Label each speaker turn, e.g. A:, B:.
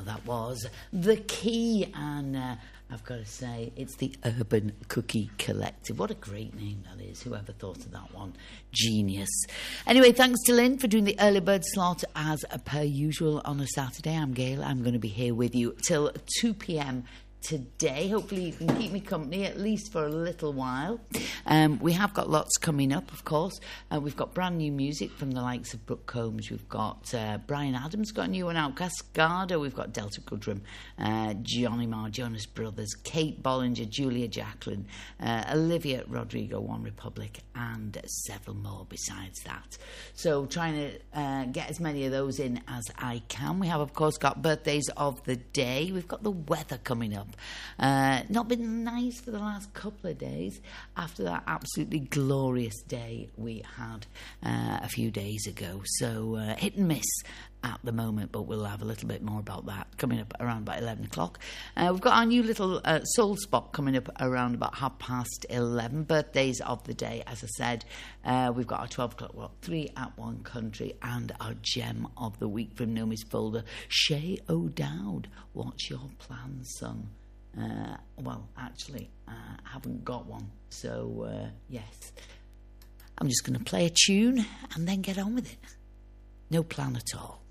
A: that was The Key, and I've got to say, it's the Urban Cookie Collective. What a great name that is. Whoever thought of that one? Genius. Anyway, thanks to Lynn for doing the early bird slot as per usual on a Saturday. I'm Gail. I'm going to be here with you till 2 p.m. today. Hopefully you can keep me company at least for a little while. We have got lots coming up, of course. We've got brand new music from the likes of Brooke Combs. We've got Bryan Adams got a new one out, Cascada. We've got Delta Goodrem, Johnny Marr, Jonas Brothers, Kate Bollinger, Julia Jacqueline, Olivia Rodrigo, One Republic, and several more besides that. So trying to get as many of those in as I can. We have, of course, got birthdays of the day. We've got the weather coming up. Not been nice for the last couple of days after that absolutely glorious day we had a few days ago. So hit and miss at the moment, but we'll have a little bit more about that coming up around about 11 o'clock. We've got our new little soul spot coming up around about 11:30. Birthdays of the day, as I said. We've got our 12 o'clock rock, 3 at 1 country, and our gem of the week from Nomi's folder, Shay O'Dowd. What's your plan, son? Well, actually, I haven't got one. So, yes. I'm just going to play a tune and then get on with it. No plan at all.